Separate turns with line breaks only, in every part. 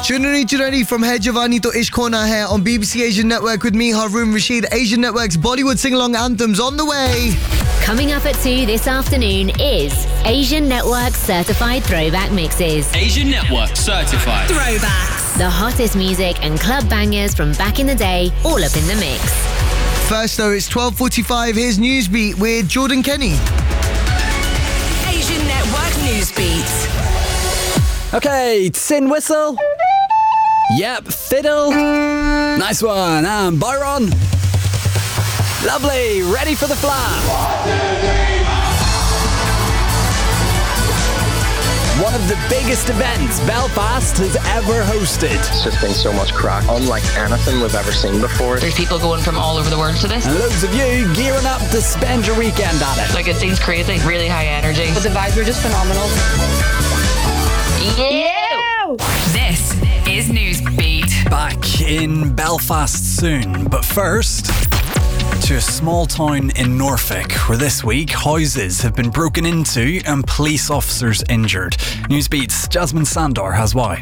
Chunani from Hai Jawani To Ishq Hona Hai on BBC Asian Network with me, Harun Rashid. Asian Network's Bollywood sing-along anthems on the way.
Coming up at 2 this afternoon is Asian Network Certified Throwback Mixes.
Asian Network Certified
Throwbacks. The hottest music and club bangers from back in the day, all up in the mix.
First though, it's 12:45. Here's Newsbeat with Jordan Kenny.
Asian Network Newsbeat.
Okay, tin whistle. Yep, fiddle. Nice one. And Byron. Lovely. Ready for the flap. One of the biggest events Belfast has ever hosted.
It's just been so much crack, unlike anything we've ever seen before.
There's people going from all over the world to this.
And loads of you gearing up to spend your weekend at it.
Like, it seems crazy, really high energy.
But the vibes were just phenomenal.
Yeah!
This is Newsbeat.
Back in Belfast soon, but first to a small town in Norfolk where this week houses have been broken into and police officers injured. Newsbeat's Jasmine Sandor has why.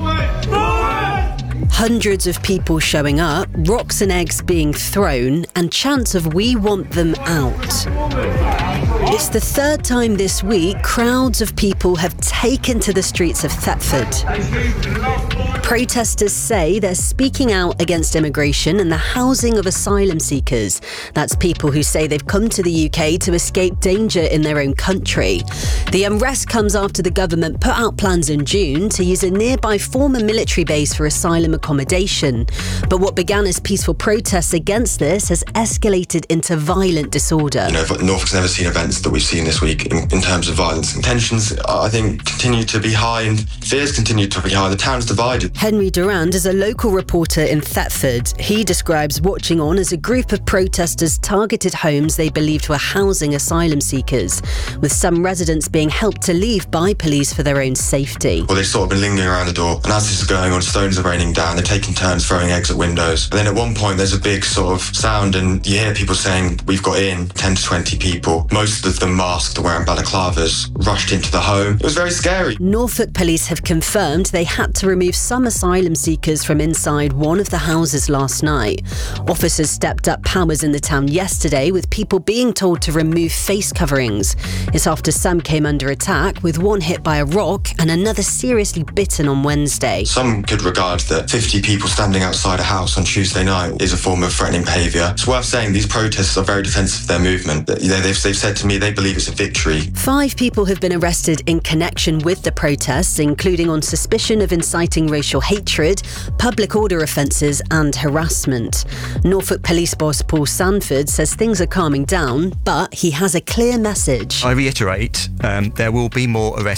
Hundreds of people showing up, rocks and eggs being thrown, and chants of "We want them out." It's the third time this week crowds of people have taken to the streets of Thetford. Protesters say they're speaking out against immigration and the housing of asylum seekers. That's people who say they've come to the UK to escape danger in their own country. The unrest comes after the government put out plans in June to use a nearby former military base for asylum accommodation. But what began as peaceful protests against this has escalated into violent disorder.
Norfolk's never seen events that we've seen this week in terms of violence. And tensions, I think, continue to be high and fears continue to be high. The town's divided.
Henry Durand is a local reporter in Thetford. He describes watching on as a group of protesters targeted homes they believed were housing asylum seekers, with some residents being helped to leave by police for their own safety.
Well, they've sort of been lingering around the door, and as this is going on, stones are raining down. They're taking turns throwing eggs at windows. And then at one point, there's a big sort of sound, and you hear people saying, "We've got in 10 to 20 people." Most of them masked, wearing balaclavas, rushed into the home. It was very scary.
Norfolk police have confirmed they had to remove some asylum seekers from inside one of the houses last night. Officers stepped up powers in the town yesterday, with people being told to remove face coverings. It's after some came under attack, with one hit by a rock and another seriously bitten on Wednesday.
Some could regard that 50 people standing outside a house on Tuesday night is a form of threatening behaviour. It's worth saying these protests are very defensive of their movement. They've said to me they believe it's a victory.
5 people have been arrested in connection with the protests, including on suspicion of inciting racial hatred, public order offences and harassment. Norfolk Police Boss Paul Sanford says things are calming down, but he has a clear message.
I reiterate, there will be more arrests